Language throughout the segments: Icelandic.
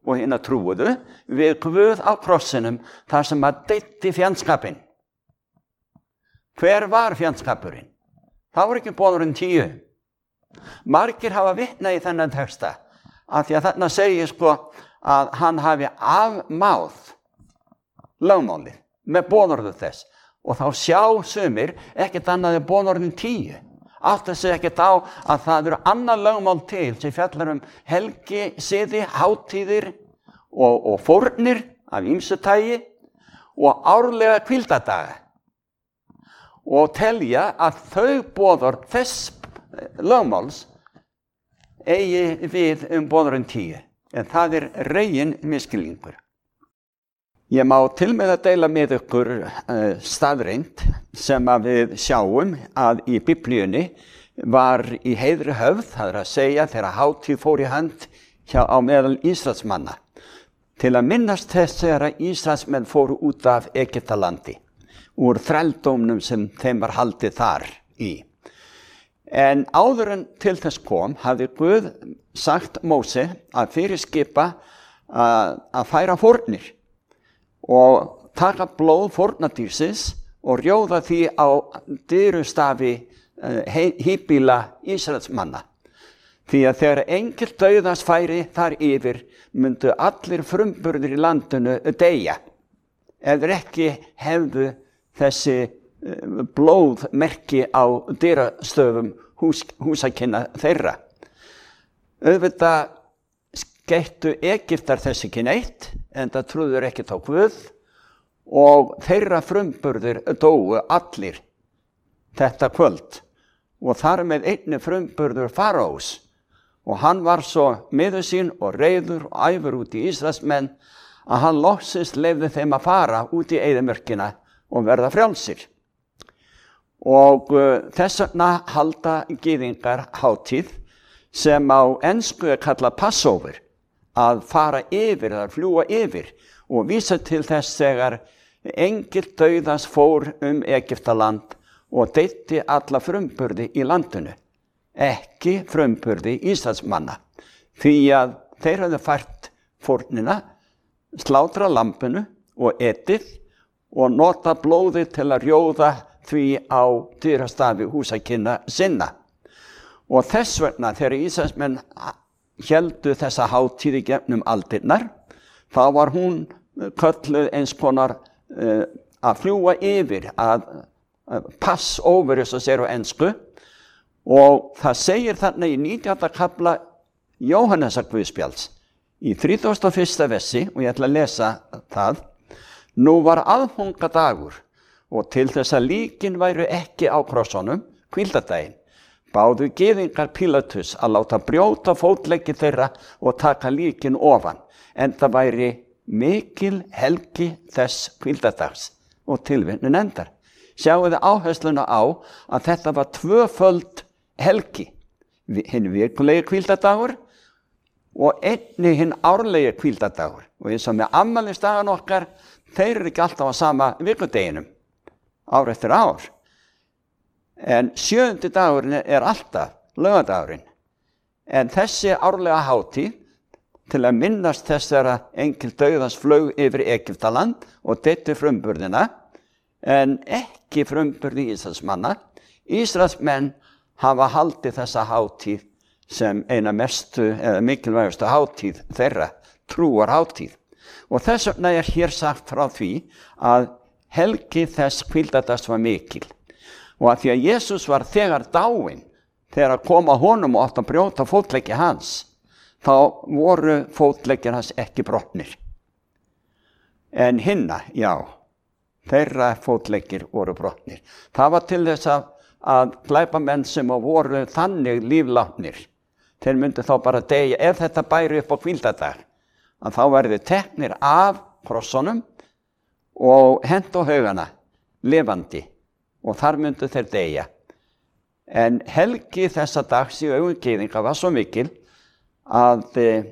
og hina trúuðu við Guð á krossinum þar sem að deyti fjandskapinn. Hver var fjandskapurinn? Það var ekki boðorðin 10. Margir hafa vitnað í þennan texta af því að þarna segir að hann hafi afmáð lögmálið með boðorðu þess og þá sjá sumir ekkert annað en boðorðin 10. Átta sig ekkert á að það eru annað lögmál til sem fjallar helgi, siði, hátíðir og fórnir af ýmsu tagi og árlega hvíldadaga og telja að þau boðorð þess lögmáls eigi við boðorðin 10. En það regin misskilningur. Ég má til með að deila með ykkur staðreynd sem að við sjáum að í Biblíunni var í heiðri höfð, það að segja þegar hátíð fór í hönd á meðal Ísraelsmanna, til að minnast þess þegar Ísraelsmenn fóru út af Egyptalandi, úr þrældómnum sem þeim var haldið þar í. En áður en til þess kom, hafði Guð sagt Móse að fyrirskipa að færa fórnir og taka blóð fórnardýrsins og rjóða því á dyrustafi híbýla Ísraelsmanna. Því að þegar engill dauðans færi þar yfir, myndu allir frumburðir í landinu deyja, ef þeir ekki hefðu þessi blóðmerki á dyrastöfum húsakynna þeirra. Auðvitað skeyttu Egyptar þess ekki neitt, en það trúður ekkert á Guð og þeirra frumburðir dóu allir þetta kvöld og þar með einni frumburður Faraós og hann var svo miður sín og reiður og æfur út í Ísraelsmenn að hann loksins leyfði þeim að fara út í eyðimörkina og verða frjálsir. Og þess vegna halda gyðingar hátíð sem á ensku kallað Passover, að fara yfir, að fljúga yfir og vísa til þess þegar engill dauðans fór Egyptaland og deyti alla frumburði í landinu, ekki frumburði Ísraelsmanna, því að þeir hafðu fært fórnina, slátra lambinu og etið og nota blóðið til að rjóða því á dyrastafi húsakynna sinna. Og þess vegna þegar Ísraelsmenn héldu þessa hátíð í gegnum aldirnar, þá var hún kölluð eins konar að fljúga yfir, að pass over, eins og segir á ensku, og það segir þarna í 19. kafla Jóhannesar Guðspjalls, í 31. versi, og ég ætla að lesa það. Nú var aðfangadagur, og til þess að líkin væru ekki á krossunum, hvíldardaginn, báðu gyðingar Pílatus að láta brjóta fótleggi þeirra og taka líkin ofan, en það væri mikil helgi þess hvíldardags og tilvitnun endar. Sjáu þið áhersluna á að þetta var tvöföld helgi, hinn vikulegi hvíldardagur og einnig hinn árlegi hvíldardagur. Og eins og með afmælisdagan okkar, þeir eru ekki alltaf á sama vikudeginum, ár eftir ár. En 7. dagurinn alltaf laugardagurinn. En þessi árlega hátíð til að minnast þess þegar engill dauðans flaug yfir Egyptaland og deyti frumburðina, en ekki frumburði Ísraelsmanna. Ísraelsmenn hafa haldið þessa hátíð sem eina mestu eða mikilvægustu hátíð þeirra, trúarhátíð. Og þess vegna hér sagt frá því að helgi þess hvíldardags var mikil. Og að því að Jesús var þegar dáinn, þegar að koma honum og átt að brjóta fótleggi hans, þá voru fótleggir hans ekki brotnir. En hinna, já, þeirra fótleggir voru brotnir. Það var til þess að glæpamenn sem voru þannig líflátnir, þeir myndu þá bara deyja, ef þetta bæri upp á hvíldardag, að þá verði teknir af krossunum og hent á haugana, lifandi, og þar myndu þeir deyja. En helgi þessa dags í augum gyðinga var svo mikil að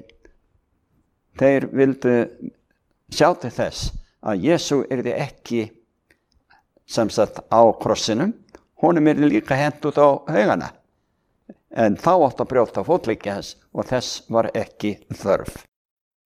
þeir vildu sjá til þess að Jesú yrði ekki sem sagt á krossinum, honum yrði líka hent út á haugana. En þá átti að brjóta fótleggi hans og þess var ekki þörf.